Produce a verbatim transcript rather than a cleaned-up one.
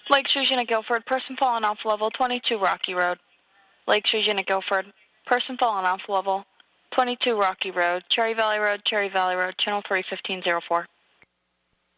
Lake Shujin at Guilford, person fallen off level twenty-two Rocky Road. Lake Shujin at Guilford, person fallen off level twenty-two Rocky Road, Cherry Valley Road, Cherry Valley Road, channel three fifteen oh four.